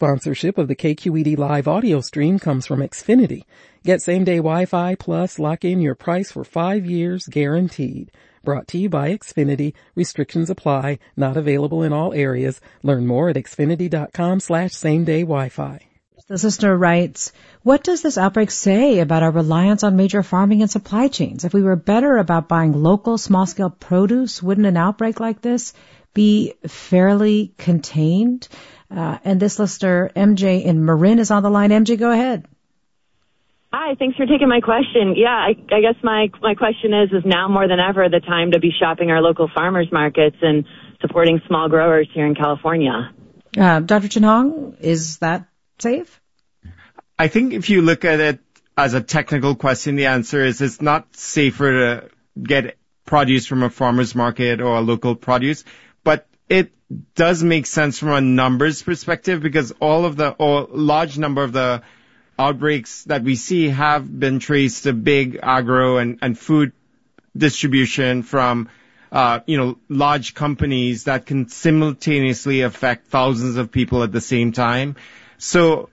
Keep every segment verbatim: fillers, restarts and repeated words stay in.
Sponsorship of the K Q E D live audio stream comes from Xfinity. Get same-day Wi-Fi plus lock in your price for five years guaranteed. Brought to you by Xfinity. Restrictions apply. Not available in all areas. Learn more at xfinity.com slash same-day Wi-Fi. The listener writes, what does this outbreak say about our reliance on major farming and supply chains? If we were better about buying local, small-scale produce, wouldn't an outbreak like this be fairly contained? Uh, and this listener, M J in Marin, is on the line. M J, go ahead. Hi, thanks for taking my question. Yeah, I, I guess my my question is, is now more than ever the time to be shopping our local farmers markets and supporting small growers here in California? Uh, Doctor Chen Hong, is that safe? I think if you look at it as a technical question, the answer is it's not safer to get produce from a farmer's market or a local produce, but it does make sense from a numbers perspective because all of the, or large number of the outbreaks that we see have been traced to big agro and, and food distribution from, uh, you know, large companies that can simultaneously affect thousands of people at the same time. So,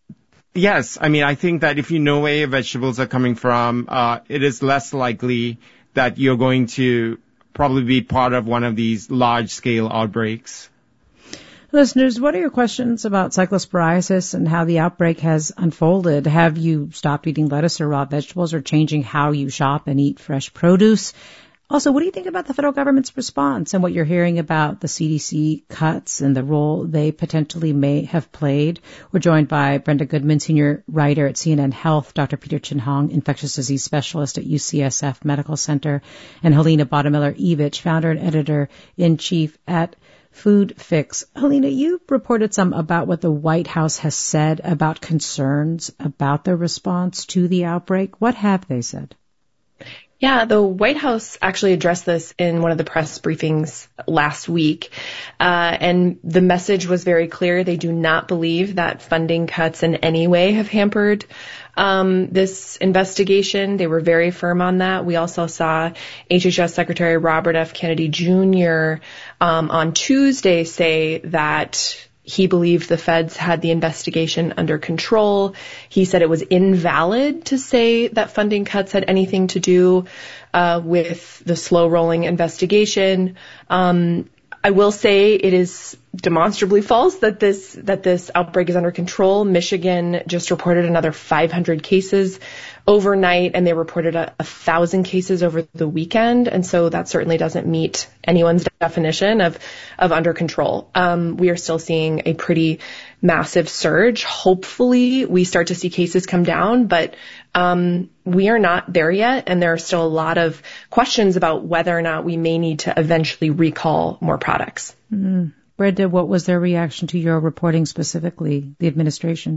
yes, I mean, I think that if you know where your vegetables are coming from, uh, it is less likely that you're going to probably be part of one of these large-scale outbreaks. Listeners, what are your questions about cyclosporiasis and how the outbreak has unfolded? Have you stopped eating lettuce or raw vegetables or changing how you shop and eat fresh produce? Also, what do you think about the federal government's response and what you're hearing about the C D C cuts and the role they potentially may have played? We're joined by Brenda Goodman, senior writer at C N N Health, Doctor Peter Chen Hong, infectious disease specialist at U C S F Medical Center, and Helena Bottomiller-Evich, founder and editor-in-chief at Food Fix. Helena, you reported some about what the White House has said about concerns about the response to the outbreak. What have they said? Yeah, the White House actually addressed this in one of the press briefings last week, uh, and the message was very clear. They do not believe that funding cuts in any way have hampered um, this investigation. They were very firm on that. We also saw H H S Secretary Robert F. Kennedy Junior Um, on Tuesday say that he believed the feds had the investigation under control. He said it was invalid to say that funding cuts had anything to do uh, with the slow-rolling investigation. Um, I will say it is demonstrably false that this that this outbreak is under control. Michigan just reported another five hundred cases overnight, and they reported a, a thousand cases over the weekend, and so that certainly doesn't meet anyone's definition of of under control. Um, we are still seeing a pretty massive surge. Hopefully, we start to see cases come down, but um, we are not there yet, and there are still a lot of questions about whether or not we may need to eventually recall more products. Mm-hmm. Brenda, what was their reaction to your reporting specifically, the administration?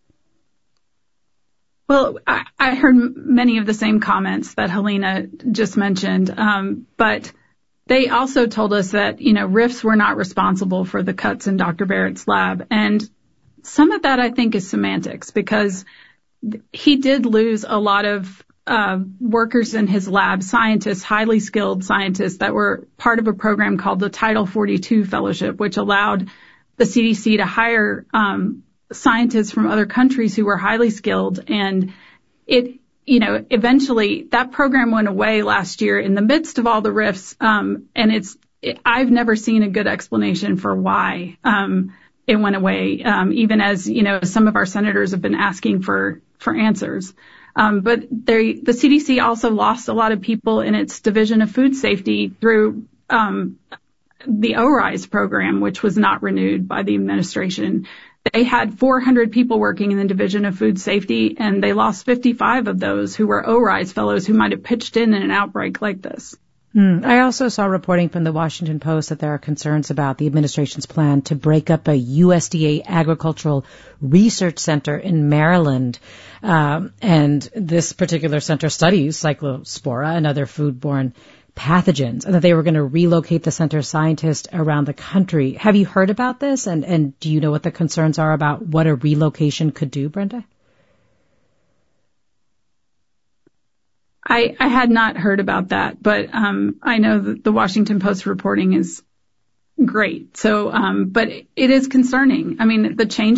Well, I, I heard many of the same comments that Helena just mentioned, um, but they also told us that, you know, R I Fs were not responsible for the cuts in Doctor Barrett's lab. And some of that, I think, is semantics because he did lose a lot of uh, workers in his lab, scientists, highly skilled scientists that were part of a program called the Title forty-two Fellowship, which allowed the C D C to hire um scientists from other countries who were highly skilled. And it, you know, eventually that program went away last year in the midst of all the rifts. Um, and it's, it, I've never seen a good explanation for why, um, it went away. Um, even as, you know, some of our senators have been asking for, for answers. Um, but they, the C D C also lost a lot of people in its Division of Food Safety through, um, the O RISE program, which was not renewed by the administration. They had four hundred people working in the Division of Food Safety, and they lost fifty-five of those who were O RISE fellows who might have pitched in in an outbreak like this. Hmm. I also saw reporting from the Washington Post that there are concerns about the administration's plan to break up a U S D A agricultural research center in Maryland. Um, and this particular center studies cyclospora and other foodborne pathogens, and that they were going to relocate the center scientists around the country. Have you heard about this? And, and do you know what the concerns are about what a relocation could do, Brenda? I, I had not heard about that, but um, I know that the Washington Post reporting is great. So, um, but it is concerning. I mean, the change